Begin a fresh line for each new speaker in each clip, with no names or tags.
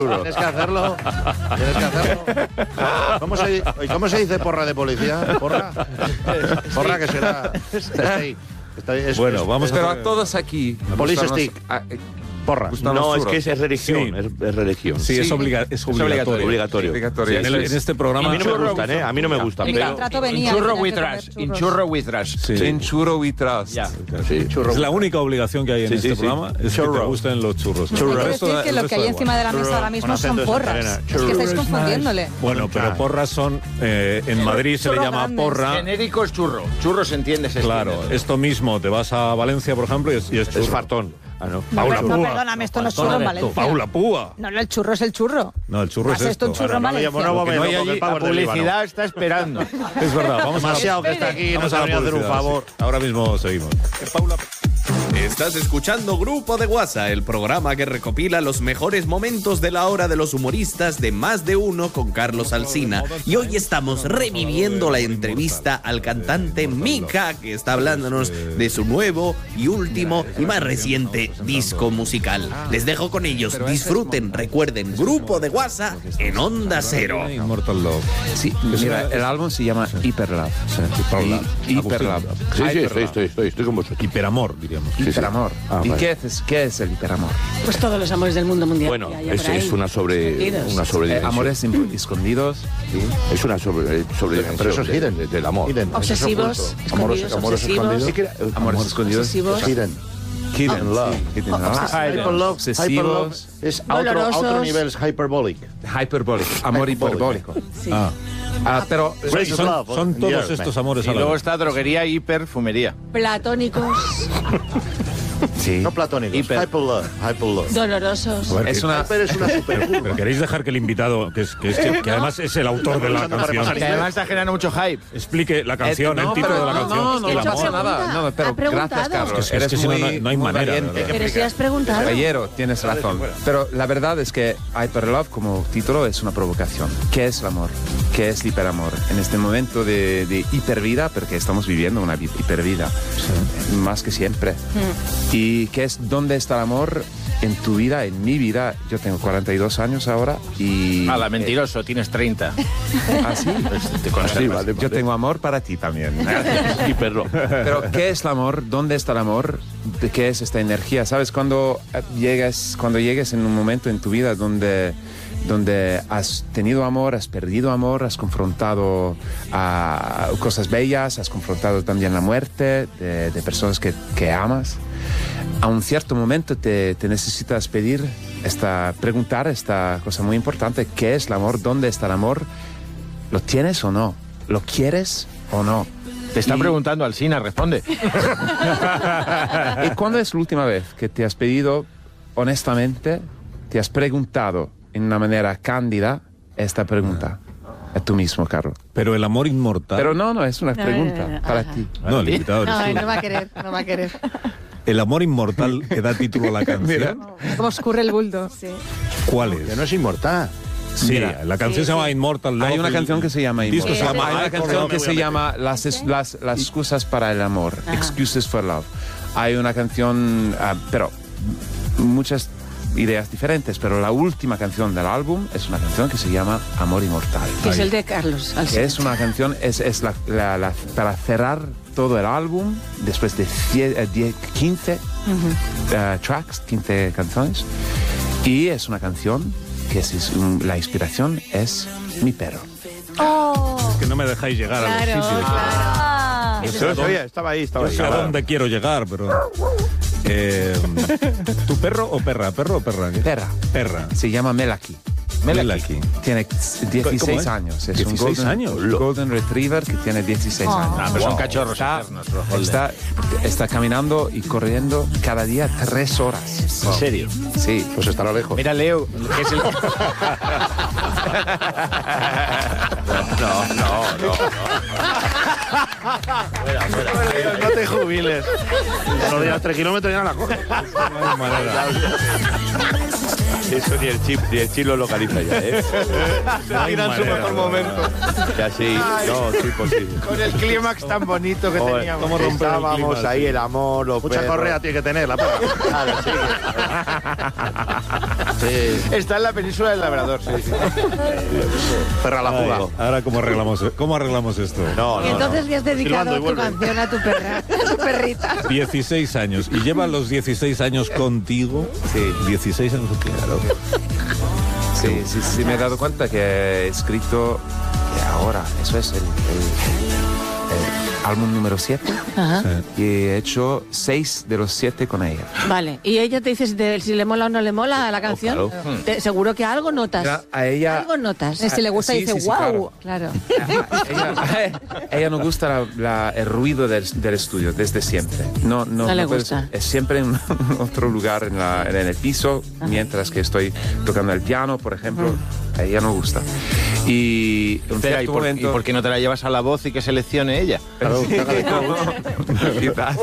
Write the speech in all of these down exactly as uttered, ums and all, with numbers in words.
Tienes que hacerlo. Tienes que hacerlo. ¿Cómo se, ¿Cómo se dice porra de policía? ¿Porra? Porra que será. Steak. Es,
bueno,
es,
vamos
es,
pero
es,
a todos aquí.
Police stick.
A,
porra.
No, es que es religión. Sí. Es, es religión.
Sí, sí. Es, obliga es obligatorio.
obligatorio.
obligatorio. Sí, en, el, en este programa.
A mí no me gustan, ¿eh? A mí no me gustan.
En el contrato venía.
Churro with trust. In churro with trust.
Sí. En churro with trust.
Yeah.
Sí. Es la única obligación que hay en
sí,
este
sí,
programa.
Sí.
Es que te gusten los churros.
Churro. Hay que decir que lo que hay encima de la mesa ahora mismo son porras. Es que estáis confundiéndole.
Bueno, pero porras son. En Madrid se le llama porra.
Genérico es churro. Churro se entiende.
Claro, esto mismo. Te vas a Valencia, por ejemplo, y es churro.
Es fartón. Ah, no.
Paula no, Púa. No, perdóname, esto no es churro en Valencia.
Paula Púa.
No, no, el churro es el churro.
No, el churro es
esto.
esto.
Un churro en Valencia.
No, no, no,
hay allí, la publicidad está esperando.
Es verdad, vamos
demasiado que está aquí, nos ha venido a hacer un favor.
Sí. Ahora mismo seguimos. Paula.
Estás escuchando Grupo de WhatsApp, el programa que recopila los mejores momentos de la hora de los humoristas de Más de Uno con Carlos Alsina. Y hoy estamos reviviendo la entrevista al cantante Mika, que está hablándonos de su nuevo y último y más reciente disco musical. Les dejo con ellos, disfruten, recuerden, Grupo de WhatsApp en Onda Cero.
Immortal Love.
Sí, mira, el álbum se llama Hyper Love. Hyper Love.
Sí, sí, estoy, estoy, estoy, estoy con vosotros.
Hiperamor, diríamos.
Hiperamor.
Ah,
¿Y
vale.
qué es, qué es el hiperamor?
Pues todos los amores del mundo mundial.
Bueno, es, es una sobre una sobre
eh, amores escondidos.
Sí. Es una sobre sobre
pero eso es hidden
de, del amor.
Hidden.
Obsesivos, escondidos,
amores,
obsesivos.
escondidos.
Amores escondidos.
Obsesivos.
Hidden.
Hidden
love.
Sí, hidden love.
Hyper love. Hyper love es a otro, a otro nivel, es hyperbolic.
Hyperbólico. Amor hiperbólico.
Sí.
Ah. Ah, pero
sí, son, son todos estos amores
y
a la
luego
vez.
está droguería y hiperfumería.
Platónicos.
Sí.
No platónicos.
Hiper.
Hyper love. Hyper love.
Dolorosos.
Ver,
es una
Hyper es una supercurva.
Pero queréis dejar que el invitado, que, es, que, es, que, que además es el autor de la canción,
Que además está generando mucho hype.
explique la canción,
Eh, no,
el título
pero-
de la
no,
canción.
no, no,
el
no
amor.
pasa nada. No, pero
Ha preguntado.
gracias, Carlos.
Es que- es
Eres
que si no,
muy,
no- no hay
muy
manera,
valiente.
¿verdad?
Pero si has preguntado.
Caballero, tienes razón. Pero la verdad es que Hyper Love como título es una provocación. ¿Qué es el amor? ¿Qué es el hiperamor? En este momento de, de hipervida, porque estamos viviendo una vi- hipervida, sí. más que siempre. Mm. ¿Y qué es dónde está el amor en tu vida, en mi vida? Yo tengo cuarenta y dos años ahora y...
Hala, mentiroso, eh, tienes treinta.
¿Ah, sí?
Te conozco.
Sí, vale,
Yo
vale.
tengo amor para ti también.
Hiperlo.
Pero, ¿qué es el amor? ¿Dónde está el amor? ¿De qué es esta energía? ¿Sabes? Cuando llegues, cuando llegues en un momento en tu vida donde, donde has tenido amor, has perdido amor, has confrontado a cosas bellas, has confrontado también la muerte de, de personas que, que amas, a un cierto momento te, te necesitas pedir, esta, preguntar esta cosa muy importante. ¿Qué es el amor? ¿Dónde está el amor? ¿Lo tienes o no? ¿Lo quieres o no?
Te están
Y-
preguntando, Alsina, responde.
¿Y cuándo es la última vez que te has pedido, honestamente, te has preguntado en una manera cándida esta pregunta? A tú mismo, Carlos.
Pero el amor inmortal.
Pero no, no, es una
No,
pregunta
no, no,
para
ajá.
ti.
No, el invitado eres
No,
tú.
no va a querer, no va a querer.
El amor inmortal que da título a la canción.
Como escurre el bulto. Sí.
¿Cuál
Que
es?
no es inmortal.
Sí,
Mira,
la canción
sí,
se llama
sí.
Immortal Love.
Hay una
el
canción que se llama
disco se
Immortal.
llama
Hay una
I For
canción
Love.
que se llama las, las, las excusas para el amor,
Ajá.
Excuses for Love. Hay una canción, ah, pero muchas ideas diferentes, pero la última canción del álbum es una canción que se llama Amor Inmortal.
Que es el de Carlos
Que
Alsina.
es una canción, es, es la, la- la- para cerrar todo el álbum, después de cie- eh, diez, quince
Ujú.
eh, tracks, quince canciones, y es una canción que es, es un- la inspiración es mi perro.
Oh,
Que no me dejáis llegar a los
claro,
sitios.
claro.
Yo sé
Yo
a dónde-
sabía, estaba ahí, estaba
yo
ahí.
sé a dónde quiero llegar, pero... Eh, ¿Tu perro o perra? ¿Perro o perra? ¿Qué?
Perra.
Perra.
Se llama Melaki.
Melaki.
Tiene dieciséis
es?
años. Es
¿dieciséis
un golden,
años?
golden Retriever que tiene dieciséis
Oh.
años.
Ah, pero son
Wow.
cachorros
Está,
eternos, los golden.
está, está caminando y corriendo cada día tres horas.
¿En serio?
Sí.
Pues estará lejos.
Mira, Leo, que es el...
No, no, no.
No te jubiles. No digas tres kilómetros y ya la coges.
No hay manera.
Eso ni el chip, ni el chip lo localiza ya, ¿eh?
No hay
Mira su
manera,
mejor
no.
momento.
Ya sí, no, sí, posible.
Con el clímax tan bonito que
Joder,
teníamos.
¿cómo romper el
estábamos
clima,
ahí,
sí?
el amor, los
Mucha
perros.
correa tiene que tener la perra.
Claro, sí.
Sí,
Está en la península del Labrador, sí, sí.
perra a la
Ay,
fuga.
ahora, ¿cómo arreglamos, ¿cómo arreglamos esto?
No,
Y
no,
entonces
no.
le has dedicado
Silbando y
tu
vuelve.
canción a tu perra, a tu perrita.
dieciséis años. ¿Y lleva los dieciséis años contigo?
Sí.
dieciséis años contigo.
Sí, sí, sí, me he dado cuenta que he escrito de ahora, eso es el, el- el álbum número siete,
Ajá.
y he hecho seis de los siete con ella.
Vale, y ella te dice si, te- si le mola o no le mola la canción.
claro.
Te- seguro que algo notas.
Ya, a ella...
Algo notas.
Si le gusta,
Sí,
dice,
sí, sí,
wow.
Claro.
ella, a ella no gusta la- la- el ruido del, del estudio desde siempre. No, no,
No le
puede
gusta.
ser. Es siempre en otro lugar en, la- en el piso, mientras que estoy tocando el piano, por ejemplo. A ella no gusta. Y en
Espera, ¿y
cierto
por,
momento...
¿y por qué no te la llevas a la voz y que seleccione ella?
Claro, que haga de coach.
Quizás.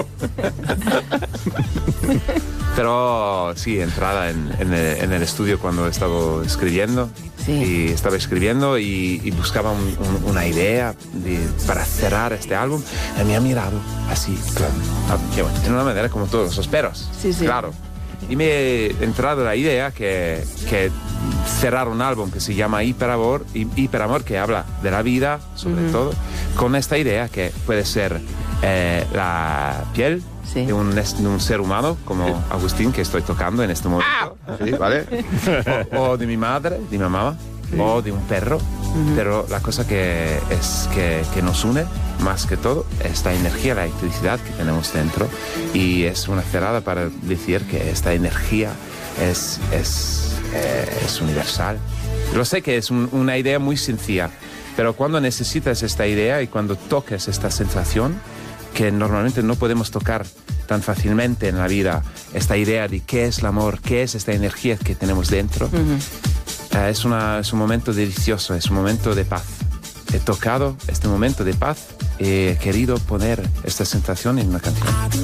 Pero sí, entrada en, en el, en el estudio cuando estaba escribiendo.
Sí.
Y estaba escribiendo y, y buscaba un- un- una idea de- para cerrar este álbum. Y me ha mirado así, claro, de una manera como todos los perros.
Sí, sí.
Claro. Y me he entrado la idea que, que cerrar un álbum que se llama Hiperamor, Hi- Hiperamor, que habla de la vida, sobre todo, con esta idea que puede ser eh, la piel
Sí.
de, un, es- de un ser humano, como Agustín, que estoy tocando en este momento,
Sí, ¿vale?
o, o de mi madre, de mi mamá, o de un perro. Pero la cosa que, es que, que nos une, más que todo, esta energía, la electricidad que tenemos dentro. Y es una cerrada para decir que esta energía es, es, eh, es universal. Lo sé que es un- una idea muy sencilla, pero cuando necesitas esta idea y cuando toques esta sensación, que normalmente no podemos tocar tan fácilmente en la vida, esta idea de qué es el amor, qué es esta energía que tenemos dentro, eh, es, una, es un momento delicioso, es un momento de paz. He tocado este momento de paz y he querido poner esta sensación en una canción.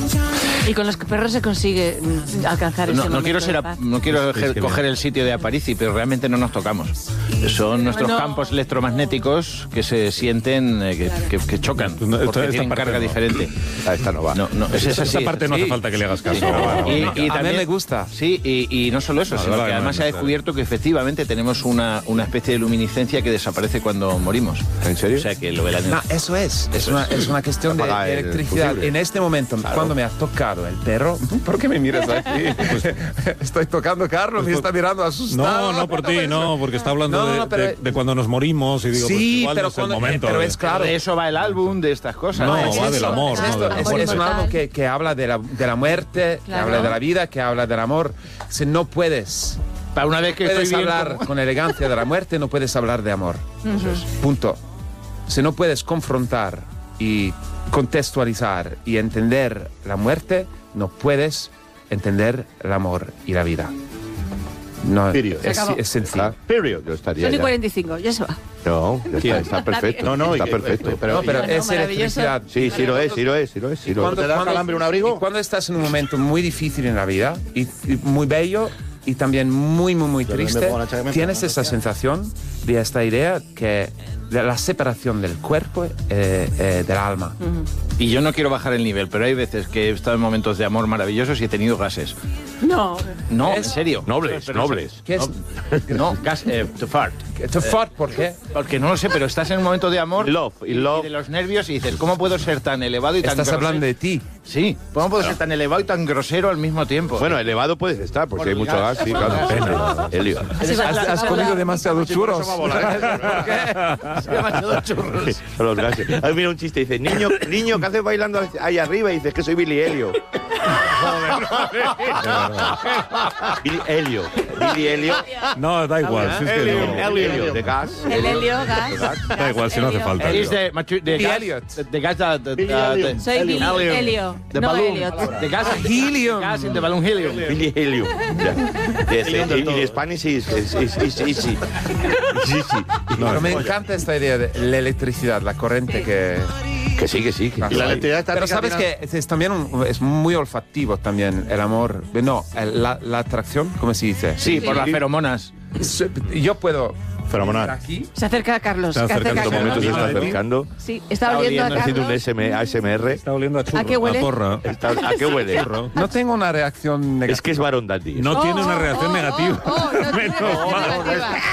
Y con los perros se consigue mm, alcanzar ese
No, no
momento
quiero,
de
ser a-
paz.
no quiero
Sí,
ge-
sí,
coger
bien.
el sitio de Aparici, pero realmente no nos tocamos. Son nuestros
No.
campos electromagnéticos que se sienten, eh, que, que- que chocan,
No, esta-
porque
esta
tienen
parte
carga
no.
diferente.
Ah, esta no va.
No, no, es, es
Esa,
así.
esa parte no hace
Sí.
falta que le hagas caso.
Sí.
Bueno,
Y-
venga.
y
A mí
también-
me gusta.
Sí, y, y no solo eso,
No,
sino
vale,
que
no,
además
no,
se ha
claro.
descubierto que efectivamente tenemos una, una especie de luminiscencia que desaparece cuando morimos.
¿En serio?
O sea que lo de la
No, eso es. Es una, es una cuestión de
Apaga el
electricidad.
fusible.
En este momento, cuando me ha tocado el perro, ¿por qué me miras aquí? Estoy tocando a Carlos y está mirando asustado.
No, no por ti, no, porque está hablando
No, no,
de,
no, pero-
de- de cuando nos morimos y digo, pues
Sí,
igual
pero,
no es el
cuando-
momento.
pero
de-
es claro.
De eso va el álbum, de estas cosas.
No,
es
va del
eso,
amor,
es
no
esto,
del
es,
amor.
es un
Mortal.
álbum que, que habla de la, de la muerte, que
Claro.
habla de la vida, que habla del amor. Si no puedes,
Para una vez que
puedes
estoy bien
hablar
como-
con elegancia de la muerte, no puedes hablar de amor. Punto. Si no puedes confrontar y contextualizar y entender la muerte, no puedes entender el amor y la vida. No,
Period.
Se
es,
acabó.
es sencillo.
Ah, period, yo estaría
Son y
ya.
cuarenta y cinco, ya se va.
No, ya está, está perfecto.
No, no,
está
y-
perfecto.
pero-
No, pero
No,
es
maravilloso.
electricidad.
Sí, sí lo es, sí lo es, sí lo es. Sí lo es.
¿Te da calambre un abrigo?
Y cuando estás en un momento muy difícil en la vida y, y muy bello y también muy, muy, muy
Yo me
triste,
pongo la chaqueta,
tienes
¿no?
esa sensación de esta idea que de la separación del cuerpo eh, eh, del alma.
Y yo no quiero bajar el nivel, pero hay veces que he estado en momentos de amor maravillosos y he tenido gases.
No.
No,
Es-
en serio.
Nobles,
Pero-
nobles.
¿Qué es?
No, gas, eh, to fart.
To fart, ¿por qué?
Porque no lo sé, pero estás en un momento de amor.
Love, y
y,
love.
y de los nervios y dices, ¿cómo puedo ser tan elevado y tan
Estás
grosero?
hablando de ti.
Sí, ¿cómo puedo ser tan elevado y tan grosero al mismo tiempo?
Bueno, elevado puedes estar, porque
Por
hay
el
mucho
gas.
gas, sí, claro. Helio.
Así va-
Has, has
va-
comido
va-
demasiados churros.
Eso va a volar.
demasiado churros.
Son los gases. A mí mira un chiste, dice, niño, niño, ¿qué haces bailando ahí arriba? Y dices que soy Billy Helio. Billy Helio. Billy Helio.
No, da igual. si es que
Helio,
no-
Helio, de gas.
El helio, gas.
Da igual, si no hace
helio.
falta.
Is the, matu- the
Billy
gas,
Elliot.
the, the gas, uh, the,
Billy
uh,
Helium.
the-
Soy Billy
Helium.
Helio,
The
no
balloon.
Elliot.
The gas,
Helium.
gas in the balloon helium.
Billy Helio. Yeah. Yes, in, in Spanish is, is, is, is easy. Is easy.
Pero me encanta esta idea de la electricidad, la corriente que,
Que sí, que sí. Que
Y la electricidad
Pero
estática.
sabes
tiene-
que es, es también un- es muy olfativo también el amor. No, el- la, la atracción, ¿cómo se dice?
Sí, por las feromonas.
Yo puedo
Fenomenal.
aquí.
Se acerca a Carlos.
Se
Se
acerca
acerca
en
a
estos momentos se
Carlos.
está acercando.
Sí, está oliendo a
oliendo,
Haciendo un
Carlos.
S M A S M R.
Está oliendo a churro.
¿A qué huele?
A porra.
Está- ¿A qué huele?
No tengo una reacción negativa.
Es que es varón dandy.
No
Oh,
tiene una
oh,
reacción
oh,
negativa.
oh, oh, no tiene
Menos
reacción
mal.
negativa.